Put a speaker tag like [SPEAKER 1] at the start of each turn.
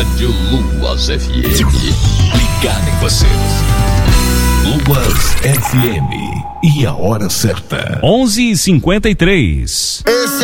[SPEAKER 1] Rádio Luas FM. Ligado em você. Luas FM. E a hora certa.
[SPEAKER 2] 11h53.